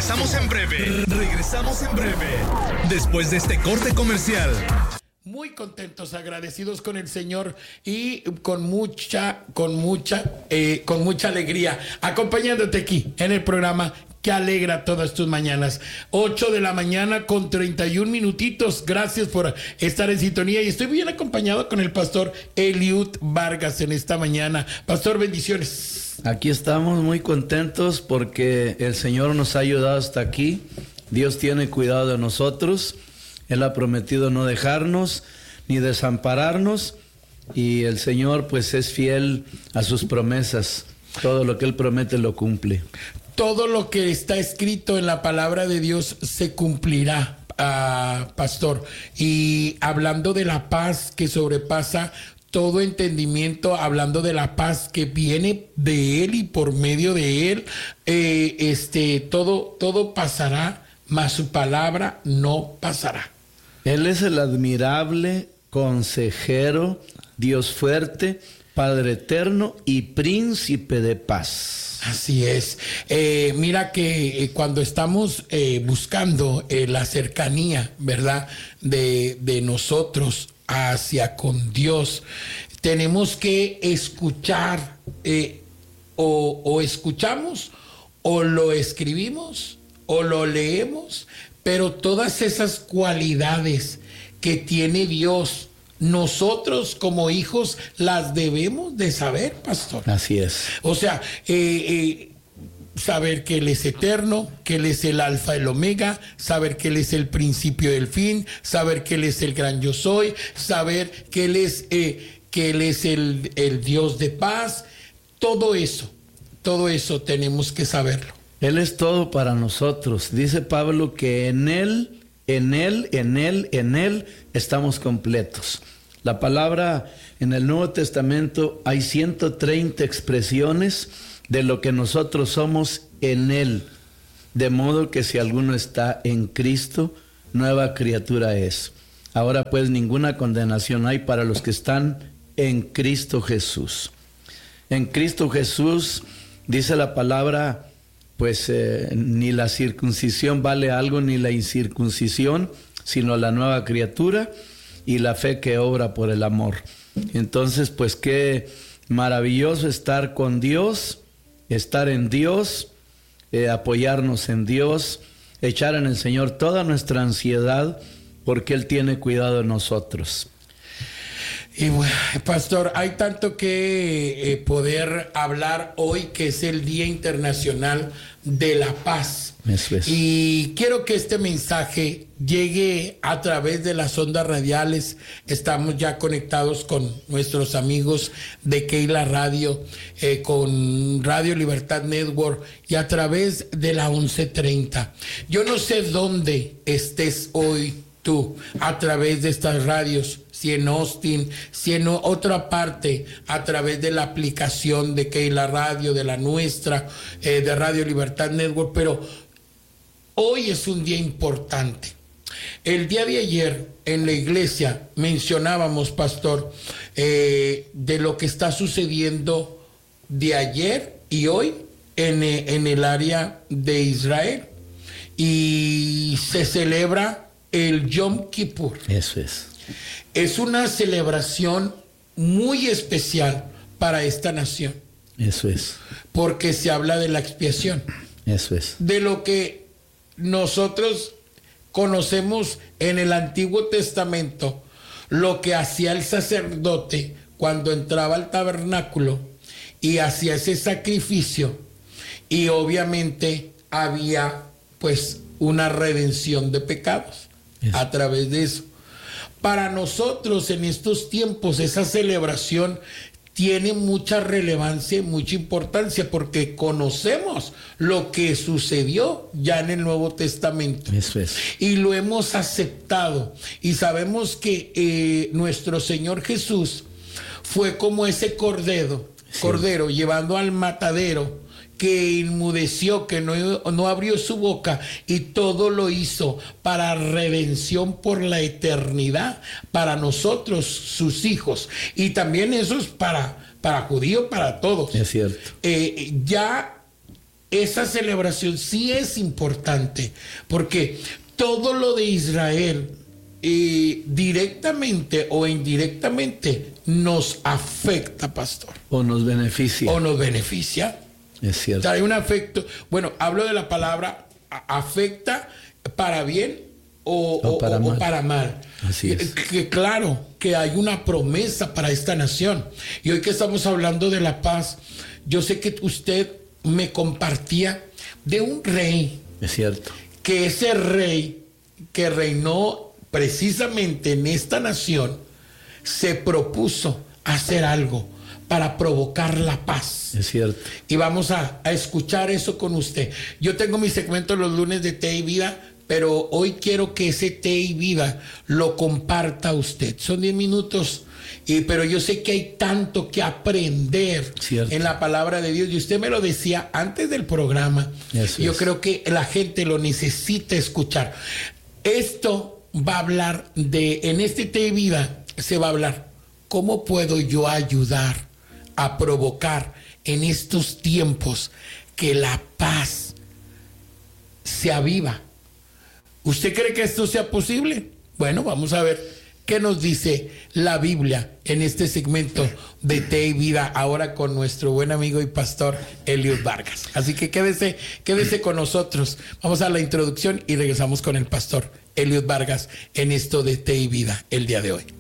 Regresamos en breve. Después de este corte comercial. Muy contentos, agradecidos con el Señor y con mucha alegría, acompañándote aquí en el programa que alegra todas tus mañanas. 8 de la mañana con 31 minutitos. Gracias por estar en sintonía y estoy bien acompañado con el pastor Eliud Vargas en esta mañana. Pastor, bendiciones. Aquí estamos muy contentos porque el Señor nos ha ayudado hasta aquí. Dios tiene cuidado de nosotros. Él ha prometido no dejarnos ni desampararnos y el Señor pues es fiel a sus promesas. Todo lo que Él promete lo cumple. Todo lo que está escrito en la palabra de Dios se cumplirá, pastor. Y hablando de la paz que sobrepasa todo entendimiento, hablando de la paz que viene de Él y por medio de Él, todo pasará, mas su palabra no pasará. Él es el admirable consejero, Dios fuerte, Padre eterno y príncipe de paz. Así es. Mira que cuando estamos buscando la cercanía, ¿verdad? De nosotros hacia con Dios, tenemos que escuchar, o escuchamos, o lo escribimos, o lo leemos, pero todas esas cualidades que tiene Dios, nosotros como hijos las debemos de saber, pastor. Así es. O sea, saber que Él es eterno, que Él es el alfa y el omega, saber que Él es el principio y el fin, saber que Él es el gran yo soy, saber que Él es el Dios de paz. Todo eso tenemos que saberlo. Él es todo para nosotros. Dice Pablo que en Él estamos completos. La palabra en el Nuevo Testamento hay 130 expresiones de lo que nosotros somos en Él. De modo que si alguno está en Cristo, nueva criatura es. Ahora pues ninguna condenación hay para los que están en Cristo Jesús. En Cristo Jesús, dice la palabra, pues ni la circuncisión vale algo, ni la incircuncisión, sino la nueva criatura y la fe que obra por el amor. Entonces, pues qué maravilloso estar con Dios, estar en Dios, apoyarnos en Dios, echar en el Señor toda nuestra ansiedad, porque Él tiene cuidado de nosotros. Y bueno, pastor, hay tanto que poder hablar hoy, que es el Día Internacional de la Paz. Eso es. Y quiero que este mensaje llegue a través de las ondas radiales. Estamos ya conectados con nuestros amigos de Keila Radio, con Radio Libertad Network y a través de la 1130. Yo no sé dónde estés hoy tú a través de estas radios, si en Austin, si en otra parte, a través de la aplicación de Keila Radio, de la nuestra, de Radio Libertad Network, pero hoy es un día importante. El día de ayer en la iglesia mencionábamos, pastor, de lo que está sucediendo de ayer y hoy en el área de Israel, y se celebra el Yom Kippur. Eso es. Es una celebración muy especial para esta nación. Eso es. Porque se habla de la expiación. Eso es. De lo que nosotros conocemos en el Antiguo Testamento, lo que hacía el sacerdote cuando entraba al tabernáculo y hacía ese sacrificio, y obviamente había pues una redención de pecados a través de eso. Para nosotros en estos tiempos esa celebración tiene mucha relevancia y mucha importancia, porque conocemos lo que sucedió ya en el Nuevo Testamento. Eso es. Y lo hemos aceptado, y sabemos que nuestro Señor Jesús fue como ese cordero, sí, llevando al matadero, que inmudeció, que no abrió su boca, y todo lo hizo para redención por la eternidad, para nosotros, sus hijos, y también eso es para judíos, para todos. Es cierto. Ya esa celebración sí es importante, porque todo lo de Israel, directamente o indirectamente, nos afecta, pastor. O nos beneficia. O nos beneficia. Es cierto. Trae un afecto. Bueno, hablo de la palabra afecta para bien o para mal. Así es. Que claro, que hay una promesa para esta nación. Y hoy que estamos hablando de la paz, yo sé que usted me compartía de un rey. Es cierto. Que ese rey que reinó precisamente en esta nación se propuso hacer algo para provocar la paz. Es cierto. Y vamos a escuchar eso con usted. Yo tengo mi segmento los lunes de Té y Vida, pero hoy quiero que ese Té y Vida lo comparta usted. Son 10 minutos, pero yo sé que hay tanto que aprender en la palabra de Dios. Y usted me lo decía antes del programa. Yo creo que la gente lo necesita escuchar. Esto va a hablar en este Té y Vida se va a hablar, ¿cómo puedo yo ayudar a provocar en estos tiempos que la paz se aviva? ¿Usted cree que esto sea posible? Bueno, vamos a ver qué nos dice la Biblia en este segmento de Té y Vida, ahora con nuestro buen amigo y pastor Eliud Vargas. Así que quédese con nosotros. Vamos a la introducción y regresamos con el pastor Eliud Vargas en esto de Té y Vida el día de hoy.